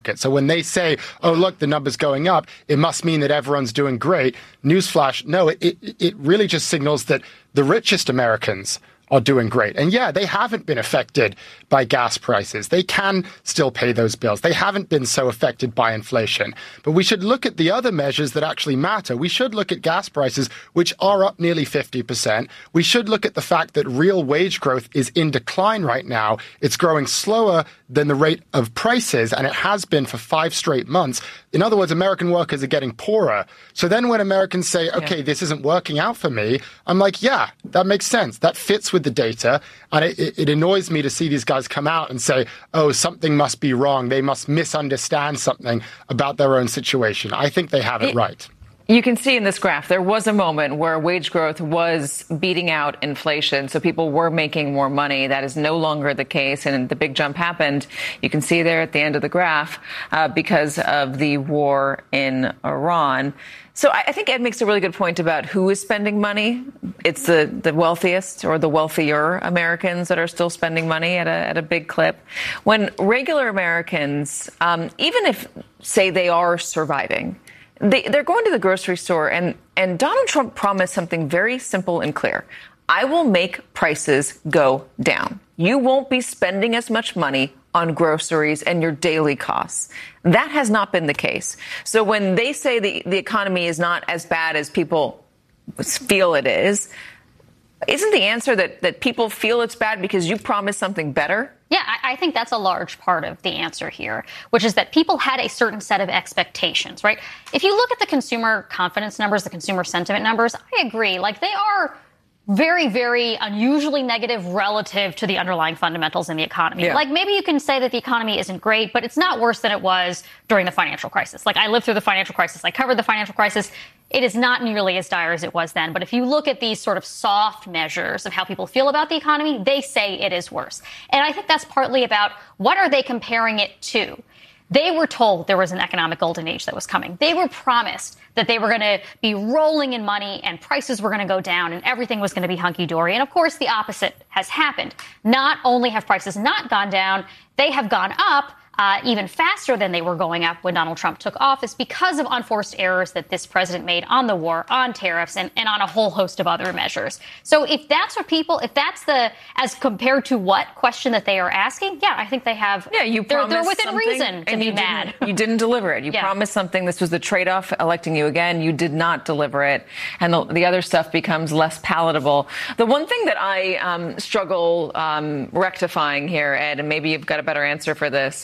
So when they say, oh, look, the number's going up, it must mean that everyone's doing great. Newsflash, no, it really just signals that the richest Americans are doing great. And yeah, they haven't been affected by gas prices. They can still pay those bills. They haven't been so affected by inflation. But we should look at the other measures that actually matter. We should look at gas prices, which are up nearly 50%. We should look at the fact that real wage growth is in decline right now. It's growing slower than the rate of prices, and it has been for 5 straight months. In other words, American workers are getting poorer. So then when Americans say, okay, this isn't working out for me, I'm like, yeah, that makes sense. That fits with the data. And it annoys me to see these guys come out and say, oh, something must be wrong. They must misunderstand something about their own situation. I think they have it right. You can see in this graph, there was a moment where wage growth was beating out inflation. So people were making more money. That is no longer the case. And the big jump happened, you can see there at the end of the graph, because of the war in Iran. So I think Ed makes a really good point about who is spending money. It's the wealthiest or the wealthier Americans that are still spending money at a big clip. When regular Americans, even if, say, they are surviving, they're going to the grocery store, and Donald Trump promised something very simple and clear. I will make prices go down. You won't be spending as much money on groceries and your daily costs. That has not been the case. So when they say the economy is not as bad as people feel it is, isn't the answer that people feel it's bad because you promised something better? Yeah, I think that's a large part of the answer here, which is that people had a certain set of expectations, right? If you look at the consumer confidence numbers, the consumer sentiment numbers, I agree. Like, they are very, very unusually negative relative to the underlying fundamentals in the economy. Yeah. Like, maybe you can say that the economy isn't great, but it's not worse than it was during the financial crisis. Like, I lived through the financial crisis. I covered the financial crisis. It is not nearly as dire as it was then. But if you look at these sort of soft measures of how people feel about the economy, they say it is worse. And I think that's partly about what are they comparing it to? They were told there was an economic golden age that was coming. They were promised that they were going to be rolling in money and prices were going to go down and everything was going to be hunky-dory. And, of course, the opposite has happened. Not only have prices not gone down, they have gone up even faster than they were going up when Donald Trump took office because of unforced errors that this president made on the war, on tariffs, and on a whole host of other measures. So if that's what people, if that's the, as compared to what question that they are asking, yeah, I think they have, yeah, you they're within reason to be mad. You didn't deliver it. You promised something. This was the trade-off, electing you again. You did not deliver it. And the other stuff becomes less palatable. The one thing that I struggle rectifying here, Ed, and maybe you've got a better answer for this,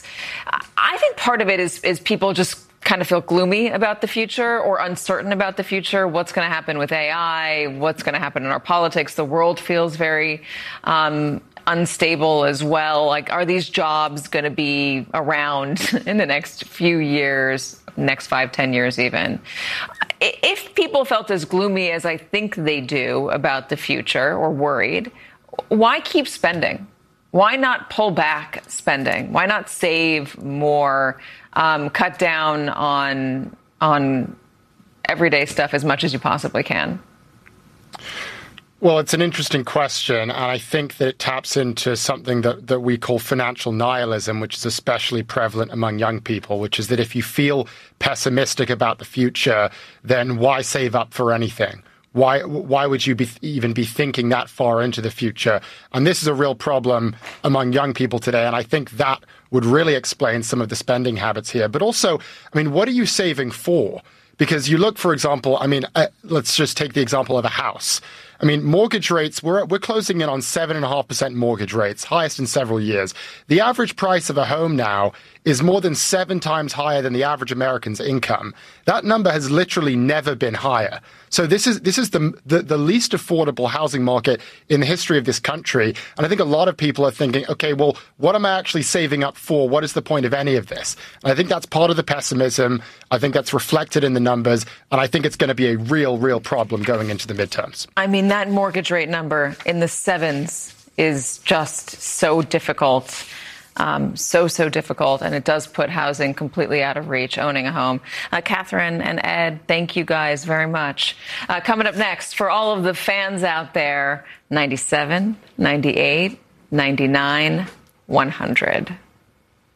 I think part of it is people just kind of feel gloomy about the future or uncertain about the future. What's going to happen with AI? What's going to happen in our politics? The world feels very unstable as well. Like, are these jobs going to be around in the next few years, next 5-10 years even? If people felt as gloomy as I think they do about the future or worried, why keep spending? Why not pull back spending? Why not save more, cut down on everyday stuff as much as you possibly can? Well, it's an interesting question, and I think that it taps into something that we call financial nihilism, which is especially prevalent among young people, which is that if you feel pessimistic about the future, then why save up for anything? Why would you even be thinking that far into the future? And this is a real problem among young people today. And I think that would really explain some of the spending habits here. But also, I mean, what are you saving for? Because you look, for example, I mean, let's just take the example of a house. I mean, mortgage rates, we're closing in on 7.5% mortgage rates, highest in several years. The average price of a home now is more than 7 times higher than the average American's income. That number has literally never been higher. So this is the least affordable housing market in the history of this country. And I think a lot of people are thinking, okay, well, what am I actually saving up for? What is the point of any of this? And I think that's part of the pessimism. I think that's reflected in the numbers. And I think it's going to be a real problem going into the midterms. I mean, that mortgage rate number in the 7s is just so difficult. So difficult, and it does put housing completely out of reach, owning a home. Catherine and Ed, thank you guys very much. Coming up next, for all of the fans out there, 97, 98, 99, 100.